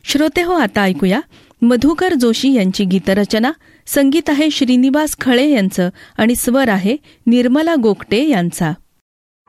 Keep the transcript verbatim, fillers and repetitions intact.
श्रोते हो, आता ऐकूया मधुकर जोशी यांची गीतरचना. संगीत आहे श्रीनिवास खळे यांचं आणि स्वर आहे निर्मला गोगटे यांचा.